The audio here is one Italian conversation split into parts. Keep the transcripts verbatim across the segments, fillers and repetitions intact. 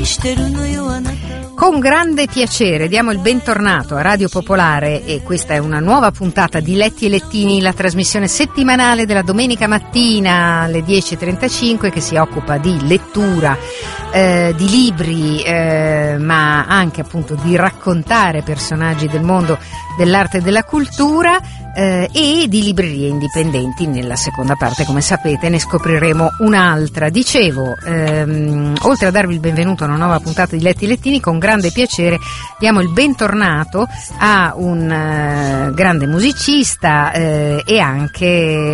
Con grande piacere diamo il bentornato a Radio Popolare e questa è una nuova puntata di Letti e Lettini, la trasmissione settimanale della domenica mattina alle dieci e trentacinque che si occupa di lettura, eh, di libri, eh, ma anche appunto di raccontare personaggi del mondo dell'arte e della cultura eh, e di librerie indipendenti. Nella seconda parte, come sapete, ne scopriremo un'altra. Dicevo, ehm, oltre a darvi il benvenuto a una nuova puntata di Letti e Lettini, con grande piacere diamo il bentornato a un uh, grande musicista eh, e anche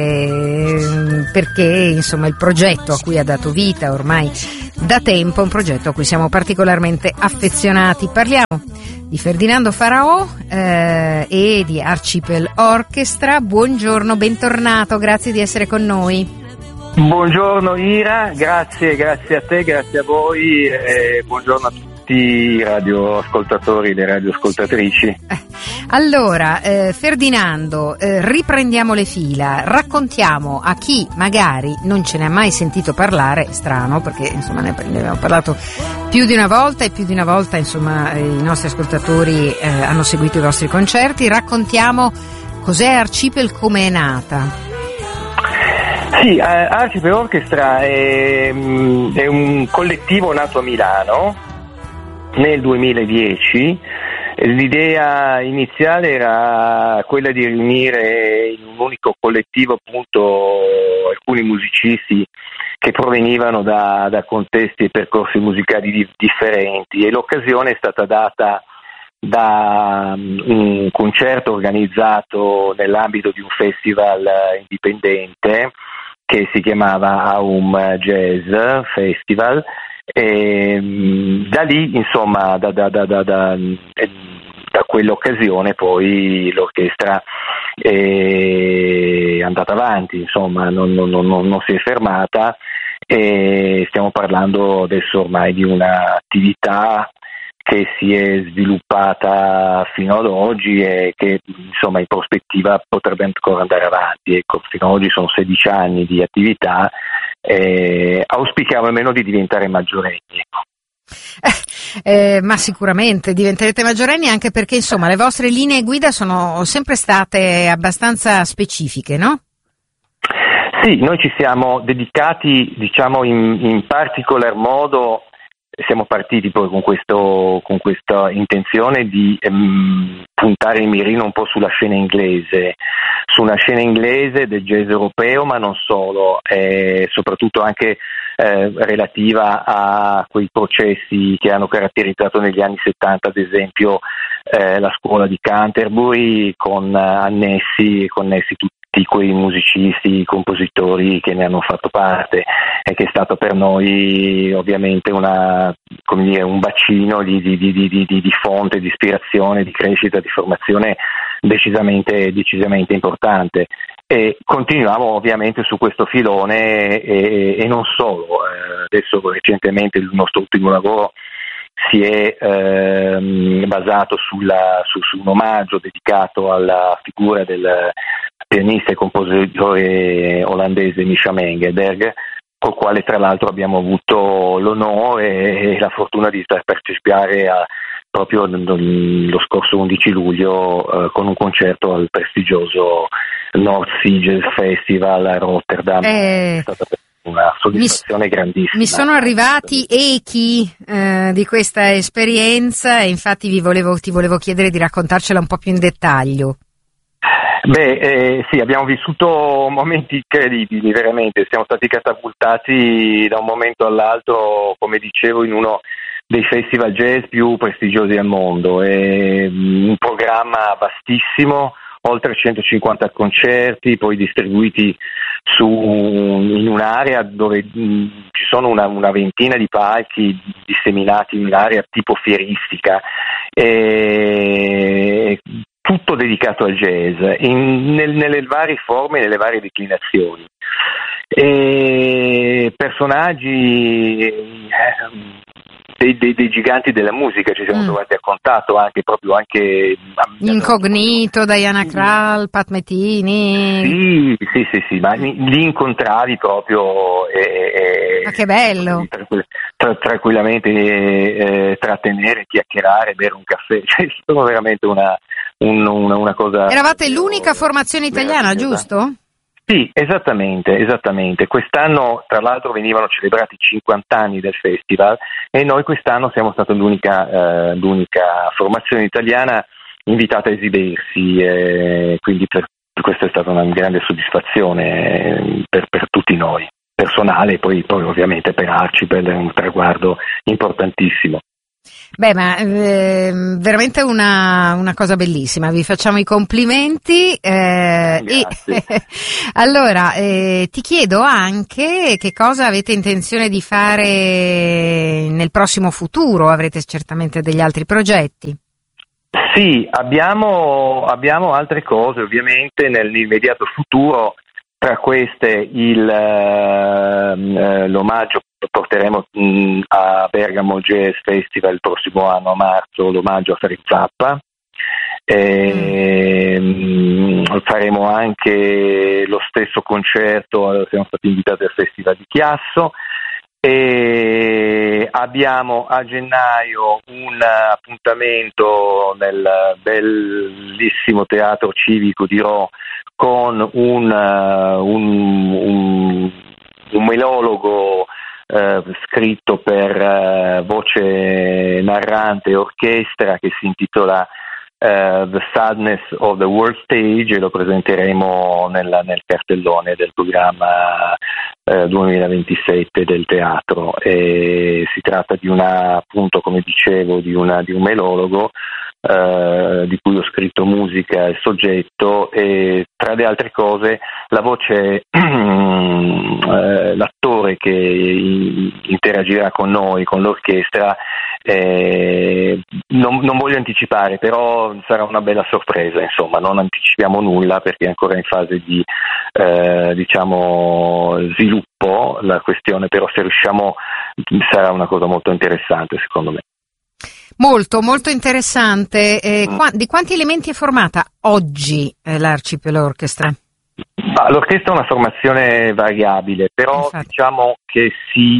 eh, perché insomma il progetto a cui ha dato vita ormai da tempo è un progetto a cui siamo particolarmente affezionati. Parliamo di Ferdinando Faraò eh, e di Archipel Orchestra. Buongiorno, bentornato, grazie di essere con noi. Buongiorno Ira, grazie, grazie a te, grazie a voi e buongiorno a tutti i radioascoltatori e le radioascoltatrici. Eh, allora, eh, Ferdinando, eh, riprendiamo le fila, raccontiamo a chi magari non ce ne ha mai sentito parlare, strano perché insomma ne abbiamo parlato più di una volta e più di una volta insomma eh, i nostri ascoltatori eh, hanno seguito i vostri concerti, raccontiamo cos'è Archipel, come è nata. Sì, Archipel Orchestra è, è un collettivo nato a Milano nel duemiladieci. L'idea iniziale era quella di riunire in un unico collettivo appunto alcuni musicisti che provenivano da, da contesti e percorsi musicali di, differenti, e l'occasione è stata data da un concerto organizzato nell'ambito di un festival indipendente che si chiamava Aum Jazz Festival, e da lì insomma da, da, da, da, da, da quell'occasione poi l'orchestra è andata avanti, insomma non, non, non, non si è fermata, e stiamo parlando adesso ormai di un'attività che si è sviluppata fino ad oggi e che insomma in prospettiva potrebbe ancora andare avanti. Ecco, fino ad oggi sono sedici anni di attività e auspichiamo almeno di diventare maggiorenni. Ecco. Eh, eh, ma sicuramente diventerete maggiorenni, anche perché insomma le vostre linee guida sono sempre state abbastanza specifiche, no? Sì, noi ci siamo dedicati, diciamo in, in particolar modo. Siamo partiti poi con, questo, con questa intenzione di ehm, puntare il mirino un po' sulla scena inglese, su una scena inglese del jazz europeo, ma non solo, eh, soprattutto anche eh, relativa a quei processi che hanno caratterizzato negli anni settanta, ad esempio eh, la scuola di Canterbury, con eh, annessi, connessi tutti quei musicisti, compositori che ne hanno fatto parte, e che è stato per noi ovviamente una, come dire, un bacino di, di, di, di, di, di fonte, di ispirazione, di crescita, di formazione decisamente, decisamente importante. E continuiamo ovviamente su questo filone e, e non solo. Eh, adesso recentemente il nostro ultimo lavoro si è ehm, basato sulla, su, su un omaggio dedicato alla figura del pianista e compositore olandese Misha Mengelberg, col quale tra l'altro abbiamo avuto l'onore e la fortuna di partecipare a, proprio lo scorso undici luglio eh, con un concerto al prestigioso North Sea Jazz Festival a Rotterdam. Eh... È stata una soddisfazione mi, grandissima. Mi sono arrivati echi eh, di questa esperienza e infatti vi volevo, ti volevo chiedere di raccontarcela un po' più in dettaglio. Beh, eh, sì, abbiamo vissuto momenti incredibili, veramente. Siamo stati catapultati da un momento all'altro, come dicevo, in uno dei festival jazz più prestigiosi al mondo. È un programma vastissimo, oltre centocinquanta concerti, poi distribuiti su, in un'area dove mh, ci sono una, una ventina di palchi disseminati in un'area tipo fieristica. E tutto dedicato al jazz, in, nel, nelle varie forme, nelle varie declinazioni. E personaggi eh, dei, dei, dei giganti della musica ci siamo mm. trovati a contatto, anche proprio anche Incognito, Diana Krall, Pat Metheny. Sì, sì, sì, sì, ma li incontravi proprio. E, ma che bello! tra, tranquillamente eh, trattenere, chiacchierare, bere un caffè, cioè, è stato veramente una, un, una, una cosa... Eravate l'unica formazione italiana, giusto? Sì, esattamente, esattamente. Quest'anno, tra l'altro, venivano celebrati cinquanta anni del festival e noi quest'anno siamo stati l'unica, eh, l'unica formazione italiana invitata a esibirsi, eh, quindi per, questa è stata una grande soddisfazione eh, per, per tutti noi, personale e poi, poi ovviamente per Archipel è un traguardo importantissimo. Beh, ma eh, veramente una, una cosa bellissima, vi facciamo i complimenti. Eh, e, allora, eh, ti chiedo anche che cosa avete intenzione di fare nel prossimo futuro, avrete certamente degli altri progetti. Sì, abbiamo, abbiamo altre cose ovviamente nell'immediato futuro, tra queste il, eh, l'omaggio. Porteremo mh, a Bergamo Jazz Festival il prossimo anno a marzo l'omaggio a Frank Zappa, e, mm. mh, faremo anche lo stesso concerto, siamo stati invitati al Festival di Chiasso e abbiamo a gennaio un appuntamento nel bellissimo teatro civico di Rho con un, uh, un, un, un melologo Uh, scritto per uh, voce narrante e orchestra che si intitola uh, The Sadness of the World Stage e lo presenteremo nella, nel cartellone del programma uh, duemilaventisette del teatro. E si tratta di una, appunto, come dicevo, di, una, di un melologo Uh, di cui ho scritto musica e soggetto e tra le altre cose la voce uh, l'attore che interagirà con noi, con l'orchestra, eh, non, non voglio anticipare, però sarà una bella sorpresa, insomma, non anticipiamo nulla perché è ancora in fase di eh, diciamo sviluppo la questione, però se riusciamo sarà una cosa molto interessante secondo me. Molto, molto interessante. Eh, qua, di quanti elementi è formata oggi eh, l'Archipel Orchestra? Ma, l'orchestra è una formazione variabile, però Infatti. diciamo che si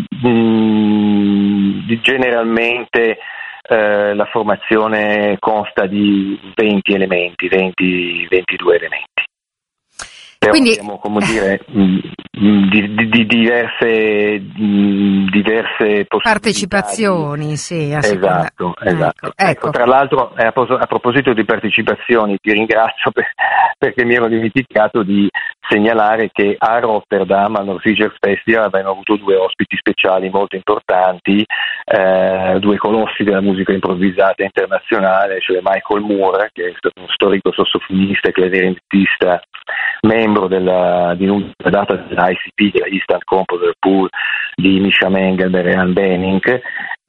mh, generalmente eh, la formazione consta di venti elementi, venti ventidue elementi. Però Quindi... abbiamo, come dire, di, di, di diverse, diverse partecipazioni, sì, a esatto, esatto. Ecco, ecco. Ecco, tra l'altro, a, a proposito di partecipazioni, ti ringrazio per, perché mi ero dimenticato di segnalare che a Rotterdam, al Norwegian Festival, abbiamo avuto due ospiti speciali molto importanti, eh, due colossi della musica improvvisata internazionale, cioè Michael Moore, che è stato uno storico sassofonista e clarinettista, membro della, di una data dell'I C P, della Eastern Composer Pool di Misha Mengelberg e Ann Benning,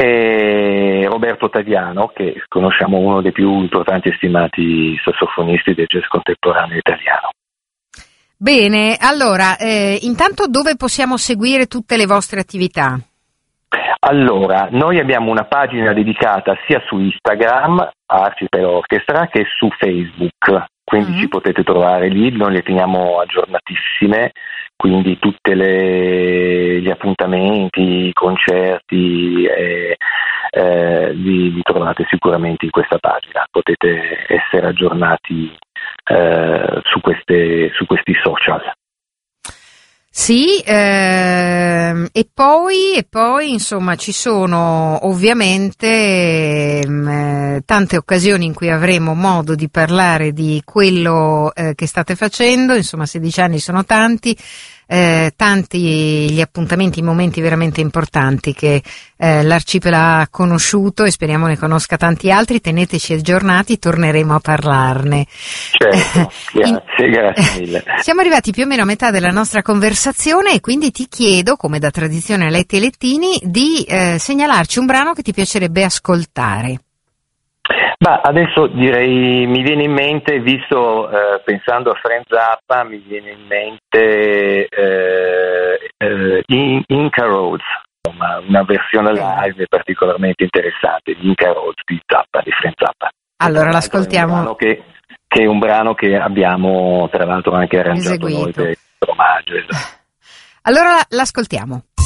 e Roberto Taviano, che conosciamo, uno dei più importanti e stimati sassofonisti del jazz contemporaneo italiano. Bene, allora, eh, intanto dove possiamo seguire tutte le vostre attività? Allora, noi abbiamo una pagina dedicata sia su Instagram, Archipel Orchestra, che su Facebook, quindi mm-hmm. ci potete trovare lì, noi le teniamo aggiornatissime, quindi tutti gli appuntamenti, i concerti eh, eh, li, li trovate sicuramente in questa pagina, potete essere aggiornati eh, su, queste, su questi social. Sì, ehm, e poi, e poi insomma ci sono ovviamente ehm, tante occasioni in cui avremo modo di parlare di quello eh, che state facendo, insomma sedici anni sono tanti, eh, tanti gli appuntamenti, i momenti veramente importanti che eh, l'Archipel ha conosciuto e speriamo ne conosca tanti altri, teneteci aggiornati, torneremo a parlarne. Certo, grazie, in... grazie mille. Siamo arrivati più o meno a metà della nostra conversazione e quindi ti chiedo, come da tradizione a Letti e Lettini, di eh, segnalarci un brano che ti piacerebbe ascoltare. Ma adesso direi, mi viene in mente, visto eh, pensando a Frank Zappa, mi viene in mente eh, eh, in, Inca Roads, insomma, una versione live particolarmente interessante di Inca Roads di Zappa, di Frank Zappa. Allora l'ascoltiamo. È un che, che è un brano che abbiamo tra l'altro anche arrangiato eseguito noi per il omaggio. Esatto. Allora l'ascoltiamo.